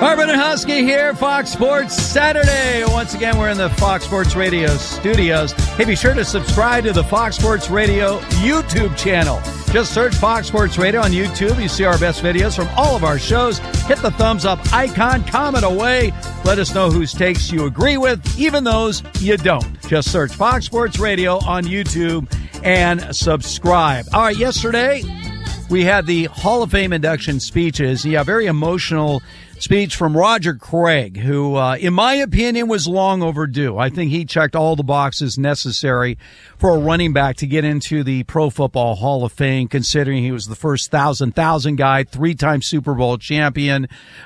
Marvin and Husky here, Fox Sports Saturday. Once again, we're in the Fox Sports Radio studios. Hey, be sure to subscribe to the Fox Sports Radio YouTube channel. Just search Fox Sports Radio on YouTube. You see our best videos from all of our shows. Hit the thumbs up icon, comment away. Let us know whose takes you agree with, even those you don't. Just search Fox Sports Radio on YouTube and subscribe. All right, yesterday we had the Hall of Fame induction speeches. Yeah, very emotional speech from Roger Craig, who, in my opinion, was long overdue. I think he checked all the boxes necessary for a running back to get into the Pro Football Hall of Fame, considering he was the first 1,000 guy, 3-time Super Bowl champion,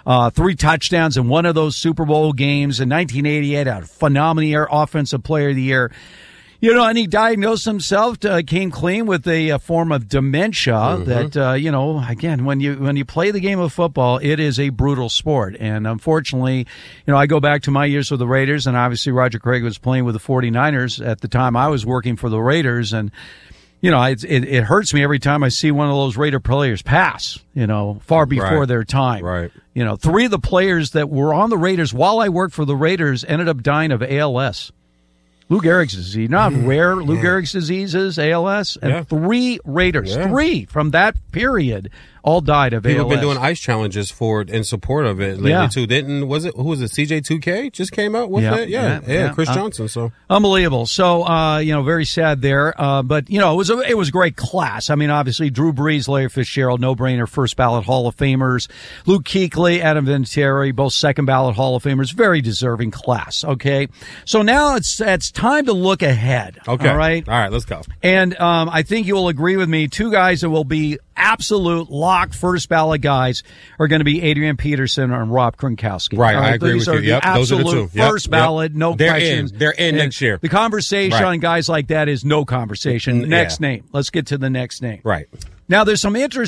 3 touchdowns in one of those Super Bowl games. In 1988, a phenomenal year, Offensive Player of the Year. You know, and he diagnosed himself, came clean with a form of dementia that, you know, again, when you play the game of football, it is a brutal sport. And unfortunately, you know, I go back to my years with the Raiders, and obviously Roger Craig was playing with the 49ers at the time I was working for the Raiders. And, you know, it hurts me every time I see one of those Raider players pass, you know, far before their time. Right. You know, 3 of the players that were on the Raiders while I worked for the Raiders ended up dying of ALS. Lou Gehrig's disease, not rare. Lou Gehrig's disease is ALS, and 3 Raiders, 3 from that period, all died of ALS. People have been doing ice challenges in support of it lately too. Who was it? CJ2K just came out with it? Yeah, Chris Johnson. So unbelievable. So you know, very sad there. But you know, it was a great class. I mean, obviously Drew Brees, Larry Fitzgerald, no brainer, first ballot Hall of Famers. Luke Kuechly, Adam Vinatieri, both second ballot Hall of Famers. Very deserving class. Okay, so now it's time to look ahead. Okay, all right, let's go. And I think you will agree with me. 2 guys that will be absolute lock first ballot guys are going to be Adrian Peterson and Rob Gronkowski. Right, I agree with you. Yep, those are the 2. First ballot, no they're questions. They're in next year. The conversation on guys like that is no conversation. Next name. Let's get to the next name. Right. Now, there's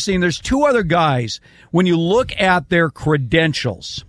2 other guys, when you look at their credentials,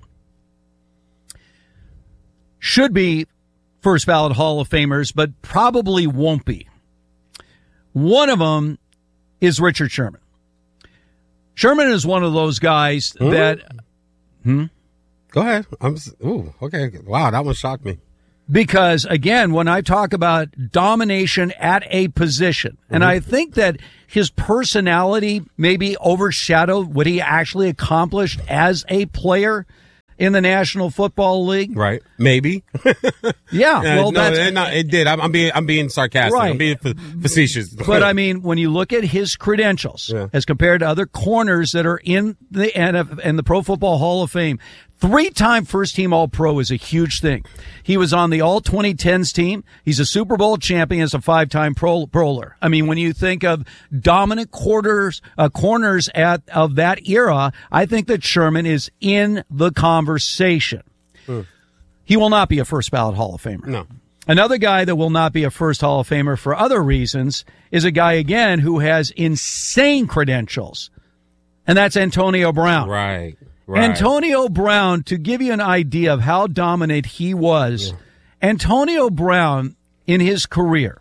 should be first ballot Hall of Famers, but probably won't be. One of them is Richard Sherman. Sherman is one of those guys that... Go ahead. Okay. Wow, that one shocked me. Because, again, when I talk about domination at a position, and I think that his personality maybe overshadowed what he actually accomplished as a player in the National Football League. Right. Maybe. Yeah. Well, it did. I'm being sarcastic. Right. I'm being facetious. But I mean, when you look at his credentials as compared to other corners that are in the NFL and the Pro Football Hall of Fame, 3-time first-team All-Pro is a huge thing. He was on the All-2010s team. He's a Super Bowl champion as a 5-time Proler. I mean, when you think of dominant corners of that era, I think that Sherman is in the conversation. He will not be a first-ballot Hall of Famer. No. Another guy that will not be a first Hall of Famer for other reasons is a guy, again, who has insane credentials, and that's Antonio Brown. Right. Antonio Brown, to give you an idea of how dominant he was, Antonio Brown in his career,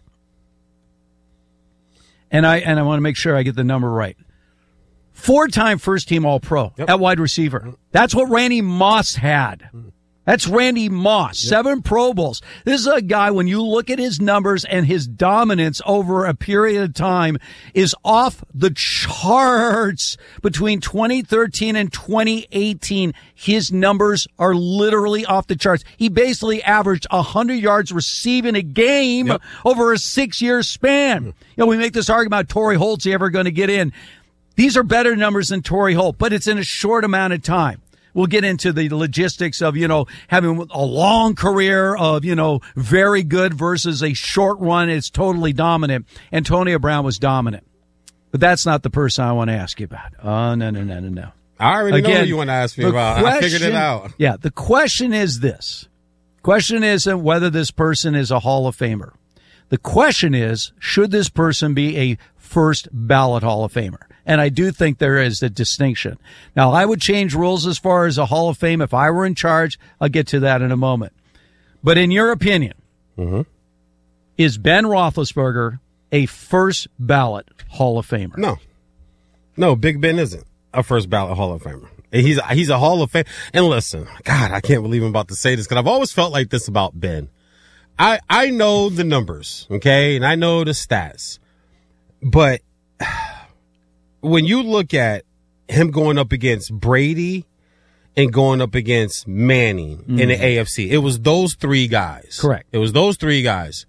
and I want to make sure I get the number right, 4-time first-team All-Pro at wide receiver. That's what Randy Moss had. That's Randy Moss, 7 Pro Bowls. This is a guy, when you look at his numbers and his dominance over a period of time, is off the charts. Between 2013 and 2018, his numbers are literally off the charts. He basically averaged 100 yards receiving a game over a 6-year span. You know, we make this argument about Torrey Holt's he ever going to get in. These are better numbers than Torrey Holt, but it's in a short amount of time. We'll get into the logistics of, you know, having a long career of, you know, very good versus a short run. It's totally dominant. Antonio Brown was dominant. But that's not the person I want to ask you about. Oh, no. I already know who you want to ask me about. I figured it out. Yeah, the question is this. The question isn't whether this person is a Hall of Famer. The question is, should this person be a first ballot Hall of Famer? And I do think there is a distinction. Now, I would change rules as far as a Hall of Fame if I were in charge. I'll get to that in a moment. But in your opinion, is Ben Roethlisberger a first ballot Hall of Famer? No, Big Ben isn't a first ballot Hall of Famer. And he's a Hall of Fame. And listen, God, I can't believe I'm about to say this because I've always felt like this about Ben. I know the numbers, okay, and I know the stats, but when you look at him going up against Brady and going up against Manning in the AFC, it was those three guys. Correct. It was those three guys.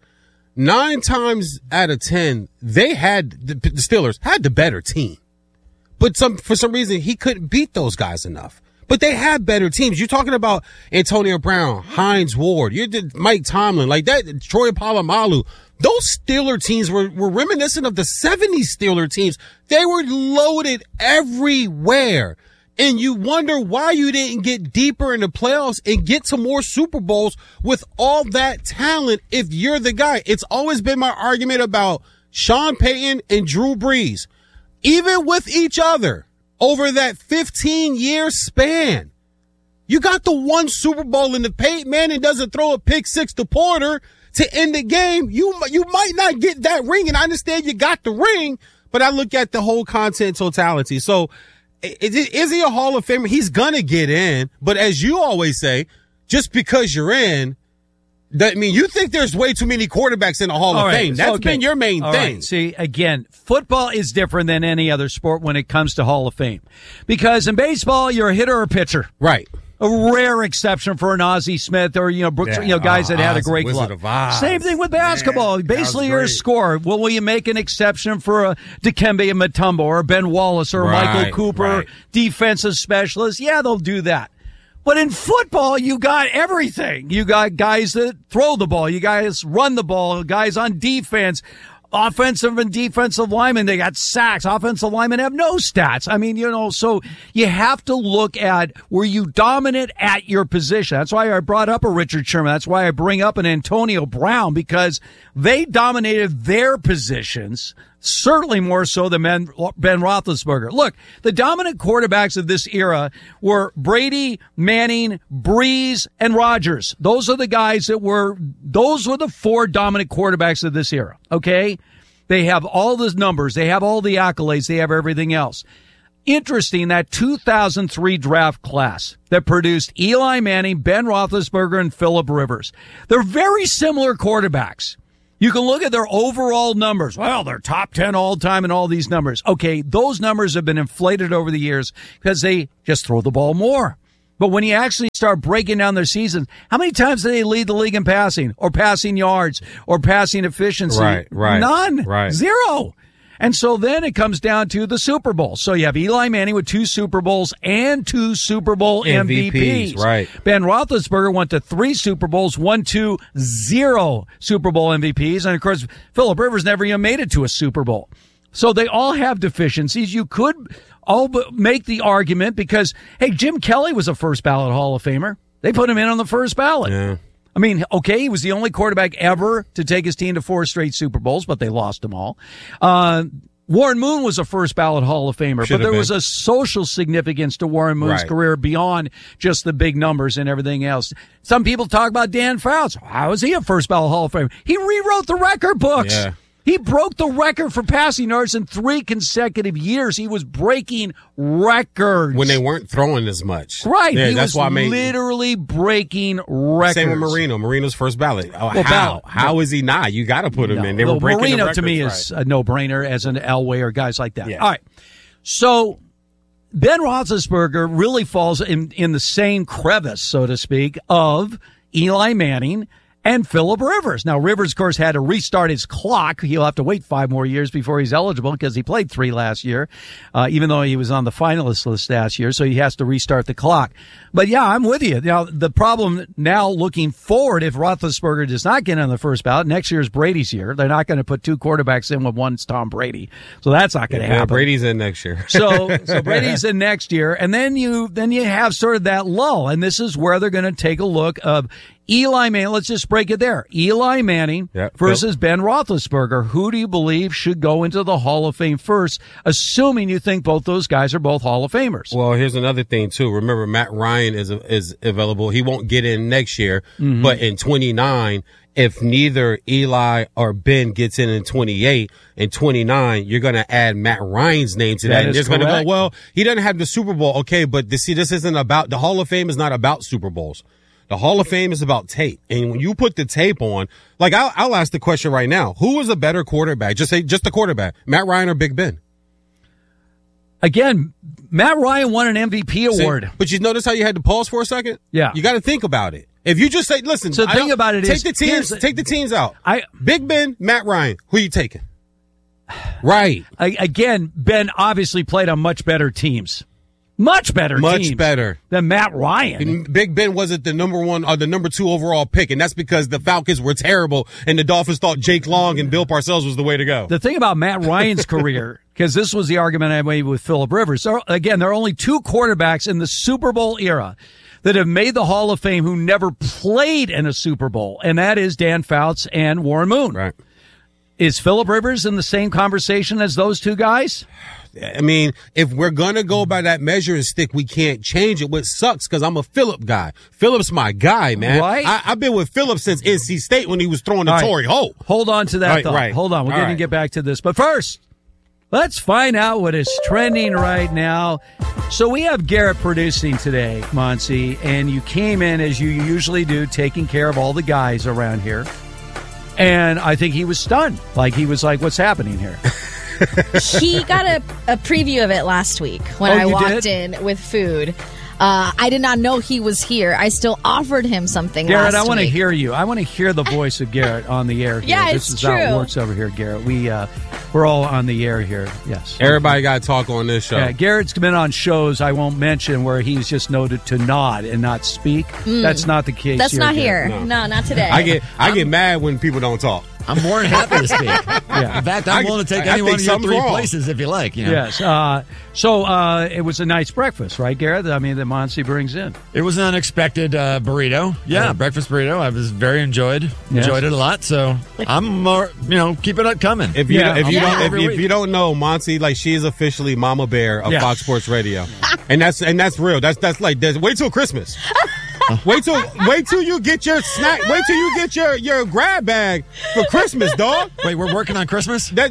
9 times out of 10, the Steelers had the better team. But for some reason, he couldn't beat those guys enough. But they had better teams. You're talking about Antonio Brown, Hines Ward, Mike Tomlin, like that, Troy Polamalu. Those Steeler teams were reminiscent of the 70s Steeler teams. They were loaded everywhere. And you wonder why you didn't get deeper in the playoffs and get to more Super Bowls with all that talent if you're the guy. It's always been my argument about Sean Payton and Drew Brees. Even with each other over that 15-year span, you got the one Super Bowl in the Peyton Manning doesn't throw a pick six to Porter to end the game. You might not get that ring, and I understand you got the ring, but I look at the whole content totality. So is he a Hall of Famer? He's going to get in, but as you always say, just because you're in, that mean you think there's way too many quarterbacks in the Hall of Fame. That's been your main thing. Right. See, again, football is different than any other sport when it comes to Hall of Fame. Because in baseball, you're a hitter or a pitcher. Right. A rare exception for an Ozzie Smith or, Brooks, guys that had a great glove. Same thing with basketball. Man, basically, you're a scorer. Well, will you make an exception for a Dikembe Mutombo or Ben Wallace or Michael Cooper, defensive specialist? Yeah, they'll do that. But in football, you got everything. You got guys that throw the ball. You guys run the ball. Guys on defense. Offensive and defensive linemen, they got sacks. Offensive linemen have no stats. I mean, so you have to look at were you dominant at your position. That's why I brought up a Richard Sherman. That's why I bring up an Antonio Brown, because they dominated their positions, certainly more so than Ben Roethlisberger. Look, the dominant quarterbacks of this era were Brady, Manning, Brees, and Rodgers. Those are the guys those were the four dominant quarterbacks of this era, okay? They have all the numbers. They have all the accolades. They have everything else. Interesting, that 2003 draft class that produced Eli Manning, Ben Roethlisberger, and Phillip Rivers. They're very similar quarterbacks. You can look at their overall numbers. Well, they're top 10 all time and all these numbers. Okay, those numbers have been inflated over the years because they just throw the ball more. But when you actually start breaking down their seasons, how many times do they lead the league in passing or passing yards or passing efficiency? Right. None. Right. Zero. And so then it comes down to the Super Bowl. So you have Eli Manning with 2 Super Bowls and 2 Super Bowl MVPs. Right. Ben Roethlisberger went to 3 Super Bowls, 1, 2, 0 Super Bowl MVPs. And, of course, Phillip Rivers never even made it to a Super Bowl. So they all have deficiencies. You could all make the argument because, hey, Jim Kelly was a first ballot Hall of Famer. They put him in on the first ballot. Yeah. I mean, okay, he was the only quarterback ever to take his team to 4 straight Super Bowls, but they lost them all. Warren Moon was a first ballot Hall of Famer, but there was a social significance to Warren Moon's career beyond just the big numbers and everything else. Some people talk about Dan Fouts. How is he a first ballot Hall of Famer? He rewrote the record books. Yeah. He broke the record for passing yards in 3 consecutive years. He was breaking records. When they weren't throwing as much. Right. Yeah, he was literally breaking records. Same with Marino. Marino's first ballot. How is he not? You got to put him in. They were breaking Marino the records, to me is a no-brainer, as an Elway or guys like that. Yeah. All right. So Ben Roethlisberger really falls in the same crevice, so to speak, of Eli Manning and Phillip Rivers. Now, Rivers, of course, had to restart his clock. He'll have to wait 5 more years before he's eligible because he played 3 last year, even though he was on the finalist list last year, so he has to restart the clock. But, yeah, I'm with you. Now, the problem now looking forward, if Roethlisberger does not get on the first ballot, next year is Brady's year. They're not going to put 2 quarterbacks in when one's Tom Brady. So that's not going to happen. Brady's in next year. So Brady's in next year, and then you have sort of that lull, and this is where they're going to take a look of Eli Manning, let's just break it there. Eli Manning versus Ben Roethlisberger. Who do you believe should go into the Hall of Fame first, assuming you think both those guys are both Hall of Famers? Well, here's another thing, too. Remember, Matt Ryan is available. He won't get in next year, but in 29, if neither Eli or Ben gets in 28, in 29, you're going to add Matt Ryan's name to that. And there's going to go, well, he doesn't have the Super Bowl. Okay, but this isn't about, the Hall of Fame is not about Super Bowls. The Hall of Fame is about tape. And when you put the tape on, like I'll ask the question right now. Who was a better quarterback? Just the quarterback. Matt Ryan or Big Ben? Again, Matt Ryan won an MVP award. But you notice how you had to pause for a second? Yeah. You got to think about it. If you just say, listen, so the thing about it take the teams out. Big Ben, Matt Ryan, who are you taking? Right. Again, Ben obviously played on much better teams. Much better than Matt Ryan. And Big Ben wasn't the number 1 or the number 2 overall pick, and that's because the Falcons were terrible, and the Dolphins thought Jake Long and Bill Parcells was the way to go. The thing about Matt Ryan's career, because this was the argument I made with Phillip Rivers. So again, there are only 2 quarterbacks in the Super Bowl era that have made the Hall of Fame who never played in a Super Bowl, and that is Dan Fouts and Warren Moon. Right. Is Phillip Rivers in the same conversation as those 2 guys? I mean, if we're going to go by that measuring stick, we can't change it, which sucks because I'm a Phillip guy. Phillip's my guy, man. Right? I've been with Phillip since NC State when he was throwing the Torrey Holt. Hold on to that thought. Right. Hold on. We're going to get back to this. But first, let's find out what is trending right now. So we have Garrett producing today, Monty, and you came in as you usually do, taking care of all the guys around here. And I think he was stunned. He was like, what's happening here? He got a preview of it last week when I walked in with food. I did not know he was here. I still offered him something Garrett, last week. I want to hear you. I want to hear the voice of Garrett on the air here. Yeah, this it's is true. how it works over here, Garrett. We're all on the air here. Yes. Everybody got to talk on this show. Yeah, Garrett's been on shows I won't mention where he's just noted to nod and not speak. That's not the case. That's here, not Garrett. here. No, not today. I get mad when people don't talk. I'm more than happy to speak. Yeah. In fact, I'm willing to take any one of your 3 places if you like. You know? Yes. So it was a nice breakfast, right, Garrett? I mean, that Monty brings in. It was an unexpected burrito. Yeah, breakfast burrito. I was very enjoyed it a lot. So I'm more, keep it coming. If you don't know, Monty, she is officially Mama Bear of Fox Sports Radio, and that's real. That's wait till Christmas. Wait till you get your snack. Wait till you get your grab bag for Christmas, dog. Wait, we're working on Christmas? Yeah,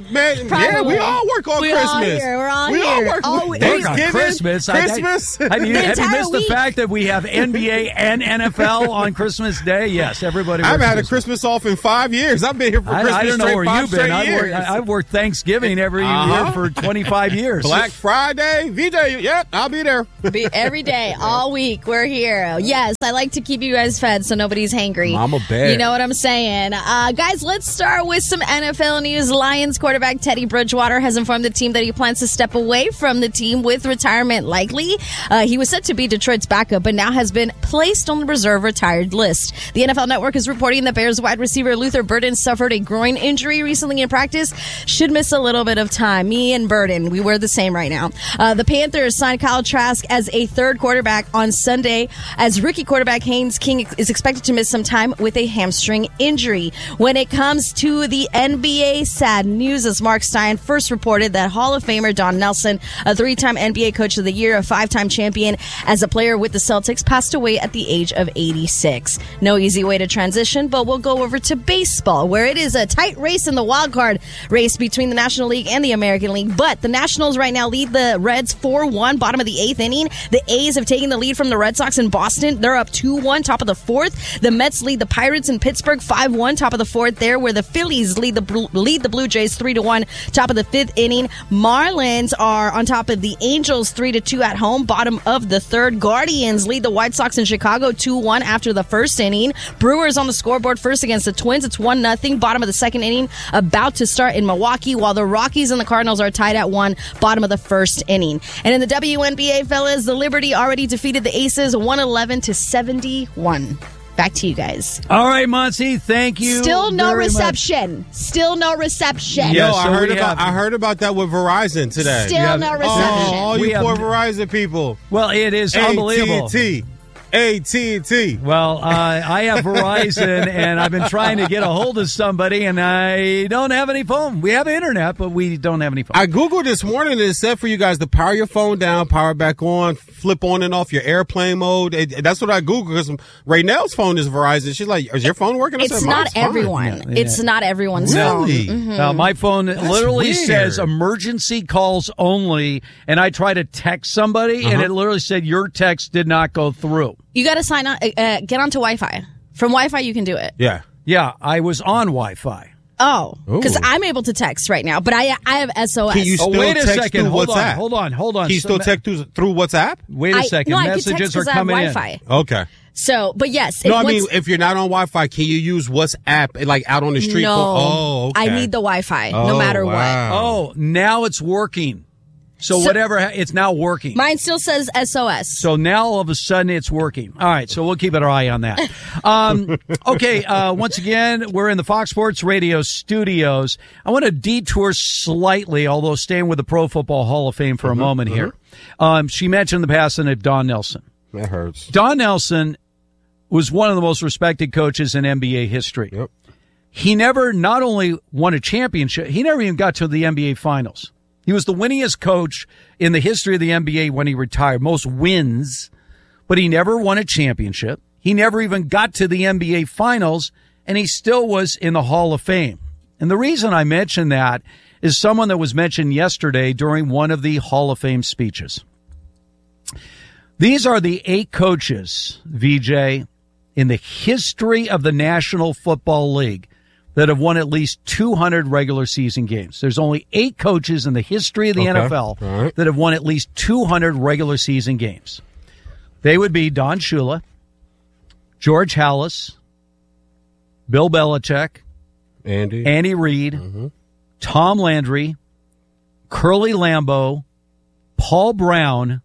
we all work on Christmas. We're all we here. all work on Thanksgiving, Christmas. Have you missed the fact that we have NBA and NFL on Christmas Day? Yes, everybody. I've had a Christmas off in 5 years. I've been here for Christmas. I don't know where you've been. I've worked Thanksgiving every year for 25 years. Black Friday, VJ. Yep, I'll be there. Every day, all week, we're here. Yes, I like to keep you guys fed so nobody's hangry. Mama Bear. You know what I'm saying? Guys, let's start with some NFL news. Lions quarterback Teddy Bridgewater has informed the team that he plans to step away from the team with retirement likely. He was set to be Detroit's backup, but now has been placed on the reserve retired list. The NFL Network is reporting the Bears wide receiver Luther Burden suffered a groin injury recently in practice. Should miss a little bit of time. Me and Burden, we were the same right now. The Panthers signed Kyle Trask as a third quarterback on Sunday, as rookie quarterback Haynes King is expected to miss some time with a hamstring injury. When it comes to the NBA, sad news as Mark Stein first reported that Hall of Famer Don Nelson, a 3-time NBA Coach of the Year, a 5-time champion as a player with the Celtics, passed away at the age of 86. No easy way to transition, but we'll go over to baseball, where it is a tight race in the wild card race between the National League and the American League. But the Nationals right now lead the Reds 4-1, bottom of the 8th inning. The A's have taken the lead from the Red Sox in Boston. They're up 2-1, top of the 4th. The Mets lead the Pirates in Pittsburgh 5-1, top of the 4th there, where the Phillies lead the Blue Jays 3-1, top of the 5th inning. Marlins are on top of the Angels 3-2 at home, bottom of the 3rd. Guardians lead the White Sox in Chicago 2-1 after the 1st inning. Brewers on the scoreboard first against the Twins. It's 1-0, bottom of the 2nd inning, about to start in Milwaukee, while the Rockies and the Cardinals are tied at 1, bottom of the 1st inning. And in the WNBA, fellas, the Liberty already defeated the Aces 111-71. Back to you guys. All right, Monty, thank you. Still no very reception. much. Still no reception. Yeah, Yo, so I heard about that with Verizon today. Still no reception. All you poor Verizon people. Well, it is unbelievable. AT&T. AT&T. Well, I have Verizon, and I've been trying to get a hold of somebody, and I don't have any phone. We have internet, but we don't have any phone. I Googled this morning, and it said for you guys to power your phone down, power it back on, flip on and off your airplane mode. That's what I Googled, because Raynell's phone is Verizon. She's like, is your phone working? It's not everyone. Yeah. It's not everyone's Really? phone. Mm-hmm. My phone literally weird. says emergency calls only, and I try to text somebody, and it literally said your text did not go through. You got to sign on, get onto Wi-Fi. From Wi-Fi, you can do it. Yeah. Yeah, I was on Wi-Fi. Oh, because Ooh. I'm able to text right now, but I have SOS. Can you Oh, still wait a text second. through Hold WhatsApp? on. Can you still text through WhatsApp? Wait a second. No, I can Messages text are because I have coming in. Wi-Fi. Okay. So, but yes. No, I mean, if you're not on Wi-Fi, can you use WhatsApp, like out on the street? No. Oh, okay. I need the Wi-Fi, no matter what. Oh, now it's working. So whatever, it's now working. Mine still says SOS. So now all of a sudden it's working. All right, so we'll keep an eye on that. Okay, once again, we're in the Fox Sports Radio studios. I want to detour slightly, although staying with the Pro Football Hall of Fame for a moment here. She mentioned the passing of Don Nelson. That hurts. Don Nelson was one of the most respected coaches in NBA history. Yep. He never not only won a championship, he never even got to the NBA Finals. He was the winningest coach in the history of the NBA when he retired, most wins, but he never won a championship. He never even got to the NBA Finals, and he still was in the Hall of Fame. And the reason I mention that is someone that was mentioned yesterday during one of the Hall of Fame speeches. These are the 8 coaches, VJ, in the history of the National Football League that have won at least 200 regular season games. There's only 8 coaches in the history of the NFL that have won at least 200 regular season games. They would be Don Shula, George Halas, Bill Belichick, Andy Reid, Tom Landry, Curly Lambeau, Paul Brown,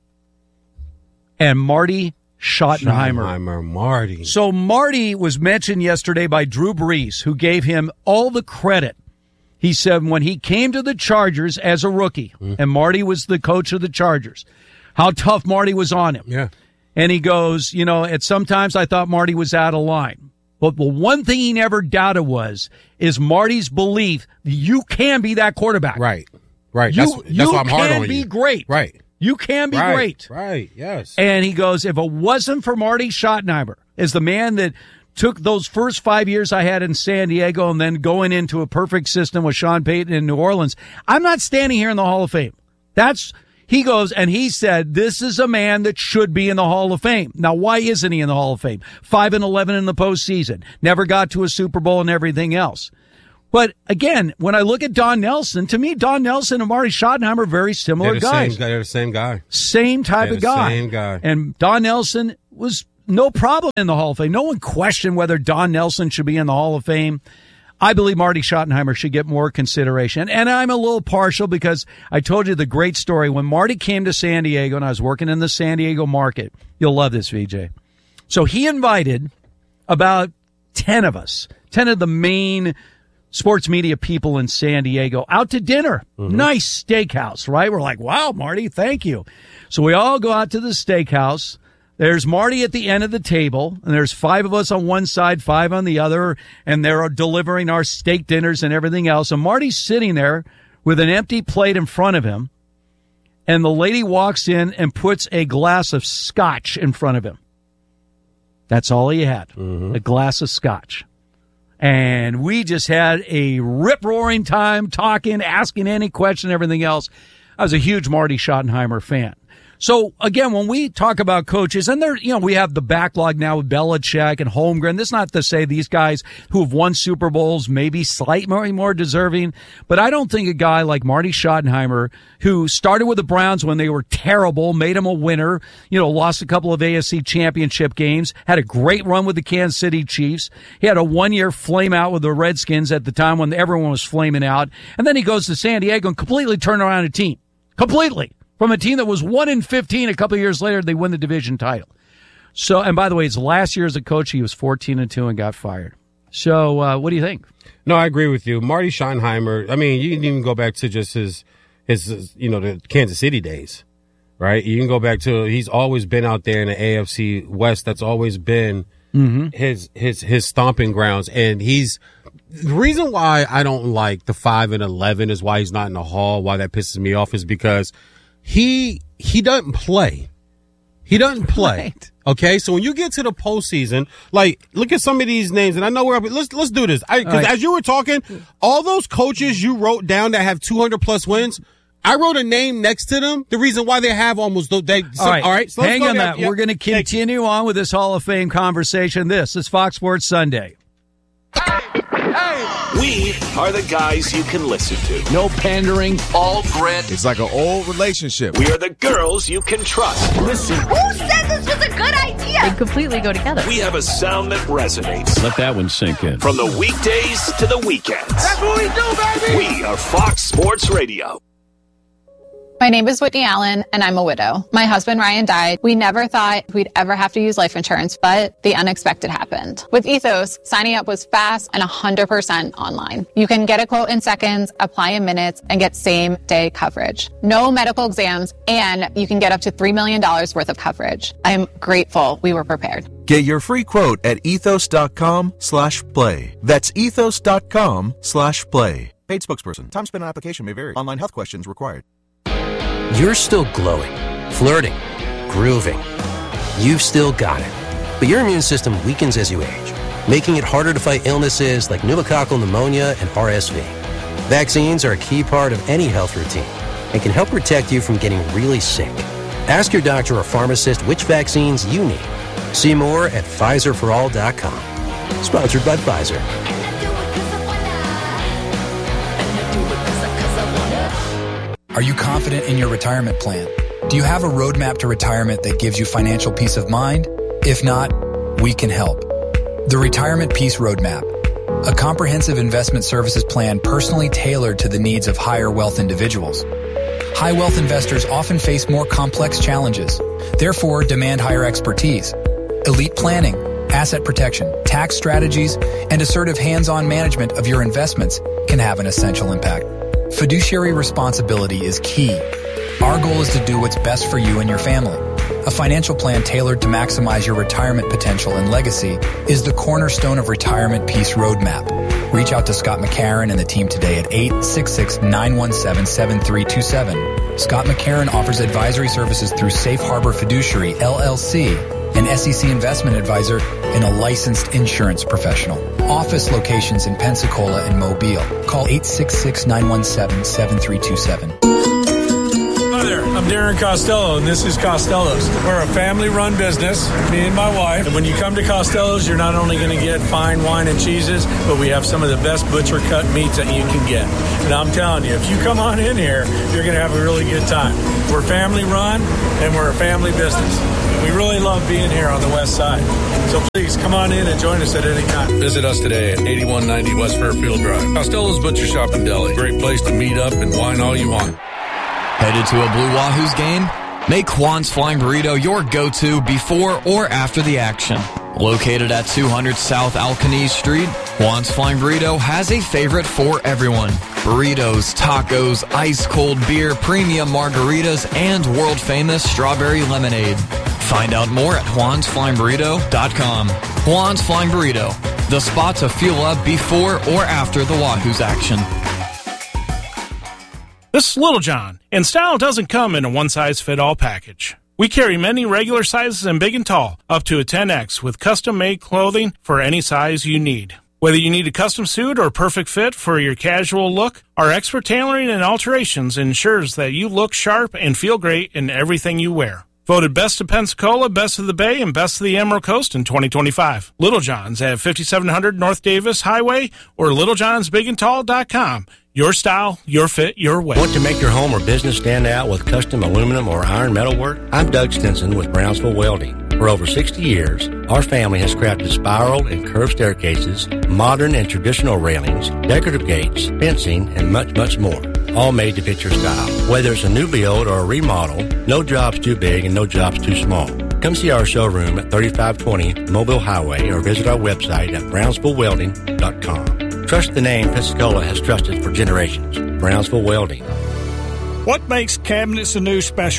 and Marty Schottenheimer. Marty. So Marty was mentioned yesterday by Drew Brees, who gave him all the credit. He said when he came to the Chargers as a rookie, and Marty was the coach of the Chargers, how tough Marty was on him. Yeah. And he goes, at sometimes I thought Marty was out of line. But the one thing he never doubted is Marty's belief that you can be that quarterback. Right. Right. You That's why I'm hard on you. can be great. Right. You can be great. Right, yes. And he goes, if it wasn't for Marty Schottenheimer, as the man that took those first 5 years I had in San Diego and then going into a perfect system with Sean Payton in New Orleans, I'm not standing here in the Hall of Fame. He goes, and he said, this is a man that should be in the Hall of Fame. Now, why isn't he in the Hall of Fame? 5-11 in the postseason. Never got to a Super Bowl and everything else. But again, when I look at Don Nelson, to me, Don Nelson and Marty Schottenheimer are very similar guys. They're the same guy. Same type of guy. Same guy. And Don Nelson was no problem in the Hall of Fame. No one questioned whether Don Nelson should be in the Hall of Fame. I believe Marty Schottenheimer should get more consideration. And I'm a little partial because I told you the great story. When Marty came to San Diego and I was working in the San Diego market, you'll love this, VJ. So he invited about 10 of us, 10 of the main sports media people in San Diego out to dinner. Nice steakhouse, right? We're like, wow, Marty, thank you. So we all go out to the steakhouse. There's Marty at the end of the table, and there's 5 of us on one side, 5 on the other, and they're delivering our steak dinners and everything else. And Marty's sitting there with an empty plate in front of him, and the lady walks in and puts a glass of scotch in front of him. That's all he had, a glass of scotch. And we just had a rip-roaring time talking, asking any question, everything else. I was a huge Marty Schottenheimer fan. So, again, when we talk about coaches, and we have the backlog now with Belichick and Holmgren. This is not to say these guys who have won Super Bowls may be slightly more deserving, but I don't think a guy like Marty Schottenheimer, who started with the Browns when they were terrible, made him a winner, lost a couple of AFC championship games, had a great run with the Kansas City Chiefs. He had a 1-year flame out with the Redskins at the time when everyone was flaming out. And then he goes to San Diego and completely turned around a team. Completely. From a team that was 1-15, a couple of years later, they win the division title. So, and by the way, his last year as a coach, he was 14-2 and got fired. So, what do you think? No, I agree with you. Marty Schottenheimer, I mean, you can even go back to just his the Kansas City days. right? You can go back to, he's always been out there in the AFC West. That's always been his stomping grounds. And the reason why I don't like the 5-11 is why he's not in the Hall, why that pisses me off, is because he doesn't play. He doesn't play. Right. Okay, so when you get to the postseason, like, look at some of these names, and I know let's do this. Because as you were talking, all those coaches you wrote down that have 200+ wins, I wrote a name next to them. The reason why they have almost all right. So hang on that. We're going to continue on with this Hall of Fame conversation. This is Fox Sports Sunday. We are the guys you can listen to. No pandering, all grit. It's like an old relationship. We are the girls you can trust. Listen. Who said this was a good idea? They completely go together. We have a sound that resonates. Let that one sink in. From the weekdays to the weekends. That's what we do, baby. We are Fox Sports Radio. My name is Whitney Allen, and I'm a widow. My husband, Ryan, died. We never thought we'd ever have to use life insurance, but the unexpected happened. With Ethos, signing up was fast and 100% online. You can get a quote in seconds, apply in minutes, and get same-day coverage. No medical exams, and you can get up to $3 million worth of coverage. I'm grateful we were prepared. Get your free quote at ethos.com/play. That's ethos.com/play. Paid spokesperson. Time spent on application may vary. Online health questions required. You're still glowing, flirting, grooving. You've still got it. But your immune system weakens as you age, making it harder to fight illnesses like pneumococcal pneumonia and RSV. Vaccines are a key part of any health routine and can help protect you from getting really sick. Ask your doctor or pharmacist which vaccines you need. See more at PfizerForAll.com. Sponsored by Pfizer. Are you confident in your retirement plan? Do you have a roadmap to retirement that gives you financial peace of mind? If not, we can help. The Retirement Peace Roadmap, a comprehensive investment services plan personally tailored to the needs of higher wealth individuals. High wealth investors often face more complex challenges, therefore demand higher expertise. Elite planning, asset protection, tax strategies, and assertive hands-on management of your investments can have an essential impact. Fiduciary responsibility is key. Our goal is to do what's best for you and your family. A financial plan tailored to maximize your retirement potential and legacy is the cornerstone of Retirement Peace Roadmap. Reach out to Scott McCarron and the team today at 866-917-7327. Scott McCarron offers advisory services through Safe Harbor Fiduciary, LLC, an SEC investment advisor, and a licensed insurance professional. Office locations in Pensacola and Mobile. Call 866-917-7327. Hi there, I'm Darren Costello, and this is Costello's. We're a family-run business, me and my wife. And when you come to Costello's, you're not only going to get fine wine and cheeses, but we have some of the best butcher-cut meats that you can get. And I'm telling you, if you come on in here, you're going to have a really good time. We're family-run, and we're a family business. We really love being here on the west side. So please come on in and join us at any time. Visit us today at 8190 West Fairfield Drive. Costello's Butcher Shop and Deli. Great place to meet up and wine all you want. Headed to a Blue Wahoos game? Make Juan's Flying Burrito your go-to before or after the action. Located at 200 South Alcanese Street, Juan's Flying Burrito has a favorite for everyone. Burritos, tacos, ice-cold beer, premium margaritas, and world-famous strawberry lemonade. Find out more at juansflyingburrito.com. Juan's Flying Burrito, the spot to fuel up before or after the Wahoos action. This is Little John, and style doesn't come in a one-size-fit-all package. We carry many regular sizes and big and tall, up to a 10X, with custom-made clothing for any size you need. Whether you need a custom suit or perfect fit for your casual look, our expert tailoring and alterations ensures that you look sharp and feel great in everything you wear. Voted Best of Pensacola, Best of the Bay, and Best of the Emerald Coast in 2025. Little John's at 5700 North Davis Highway or littlejohnsbigandtall.com. Your style, your fit, your way. Want to make your home or business stand out with custom aluminum or iron metal work? I'm Doug Stinson with Brownsville Welding. For over 60 years, our family has crafted spiral and curved staircases, modern and traditional railings, decorative gates, fencing, and much, much more. All made to fit your style. Whether it's a new build or a remodel, no job's too big and no job's too small. Come see our showroom at 3520 Mobile Highway or visit our website at brownsvillewelding.com. Trust the name Pensacola has trusted for generations. Brownsville Welding. What makes Cabinets Anew special?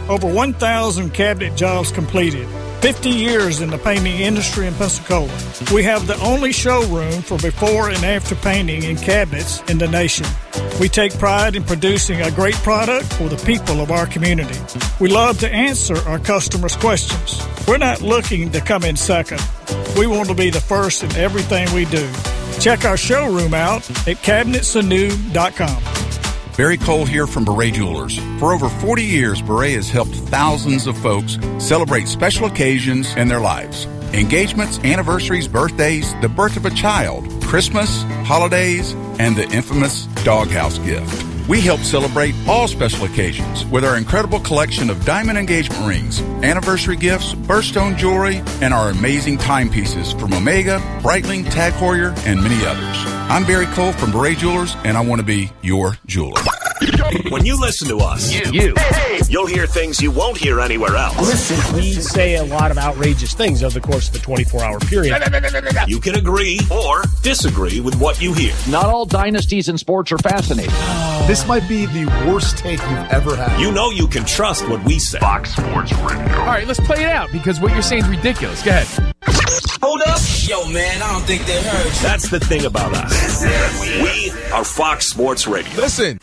Over 1,000 cabinet jobs completed. 50 years in the painting industry in Pensacola. We have the only showroom for before and after painting and cabinets in the nation. We take pride in producing a great product for the people of our community. We love to answer our customers' questions. We're not looking to come in second. We want to be the first in everything we do. Check our showroom out at cabinetsanew.com. Barry Cole here from Beret Jewelers. For over 40 years, Beret has helped thousands of folks celebrate special occasions in their lives. Engagements, anniversaries, birthdays, the birth of a child, Christmas, holidays, and the infamous doghouse gift. We help celebrate all special occasions with our incredible collection of diamond engagement rings, anniversary gifts, birthstone jewelry, and our amazing timepieces from Omega, Breitling, Tag Heuer, and many others. I'm Barry Cole from Beret Jewelers, and I want to be your jeweler. When you listen to us, you'll hear things you won't hear anywhere else. Listen, we say a lot of outrageous things over the course of a 24-hour period. You can agree or disagree with what you hear. Not all dynasties in sports are fascinating. This might be the worst take you've ever had. You know you can trust what we say. Fox Sports Radio. All right, let's play it out because what you're saying is ridiculous. Go ahead. Hold up. Yo, man, I don't think they heard you. That's the thing about us. We are Fox Sports Radio. Listen.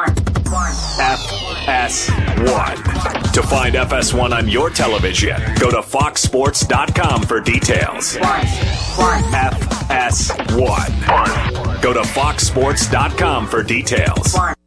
FS1. To find FS1 on your television, go to foxsports.com for details. FS1. Go to foxsports.com for details.